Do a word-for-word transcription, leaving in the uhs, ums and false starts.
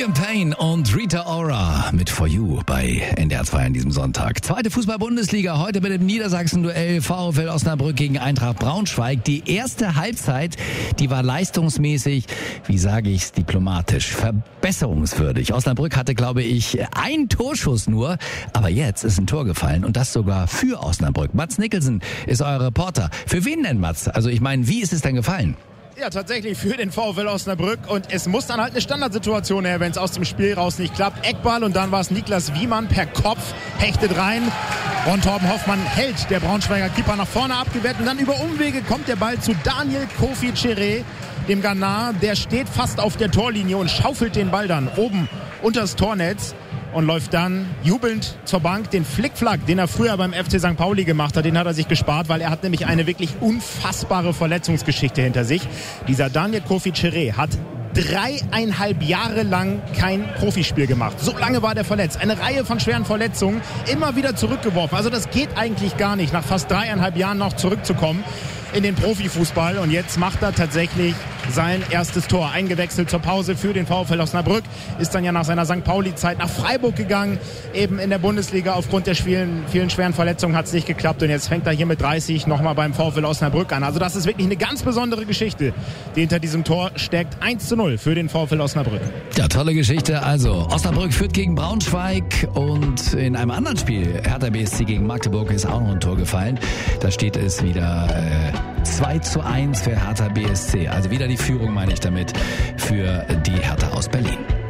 Liam Payne und Rita Ora mit For You bei N D R zwei an diesem Sonntag. Zweite Fußball-Bundesliga, heute mit dem Niedersachsen-Duell VfL Osnabrück gegen Eintracht Braunschweig. Die erste Halbzeit, die war leistungsmäßig, wie sage ich's diplomatisch, verbesserungswürdig. Osnabrück hatte, glaube ich, einen Torschuss nur, aber jetzt ist ein Tor gefallen und das sogar für Osnabrück. Mats Nicholson ist euer Reporter. Für wen denn, Mats? Also ich meine, wie ist es denn gefallen? Ja, tatsächlich für den VfL Osnabrück und es muss dann halt eine Standardsituation her, wenn es aus dem Spiel raus nicht klappt. Eckball und dann war es Niklas Wiemann per Kopf, hechtet rein. Ron Torben Hoffmann hält der Braunschweiger Keeper nach vorne abgewehrt und dann über Umwege kommt der Ball zu Daniel Kofi Cheré, dem Ghana. Der steht fast auf der Torlinie und schaufelt den Ball dann oben unters Tornetz und läuft dann jubelnd zur Bank. Den Flickflack, den er früher beim F C Sankt Pauli gemacht hat, den hat er sich gespart, weil er hat nämlich eine wirklich unfassbare Verletzungsgeschichte hinter sich. Dieser Daniel Kofi Cheré hat dreieinhalb Jahre lang kein Profispiel gemacht. So lange war der verletzt. Eine Reihe von schweren Verletzungen, immer wieder zurückgeworfen. Also das geht eigentlich gar nicht, nach fast dreieinhalb Jahren noch zurückzukommen in den Profifußball. Und jetzt macht er tatsächlich sein erstes Tor. Eingewechselt zur Pause für den VfL Osnabrück. Ist dann ja nach seiner Sankt Pauli-Zeit nach Freiburg gegangen. Eben in der Bundesliga aufgrund der vielen, vielen schweren Verletzungen hat es nicht geklappt. Und jetzt fängt er hier mit dreißig nochmal beim VfL Osnabrück an. Also das ist wirklich eine ganz besondere Geschichte, die hinter diesem Tor steckt. eins zu null für den VfL Osnabrück. Ja, tolle Geschichte. Also Osnabrück führt gegen Braunschweig und in einem anderen Spiel, Hertha B S C gegen Magdeburg, ist auch noch ein Tor gefallen. Da steht es wieder äh, zwei zu eins für Hertha B S C. Also wieder die Führung, meine ich damit, für die Hertha aus Berlin.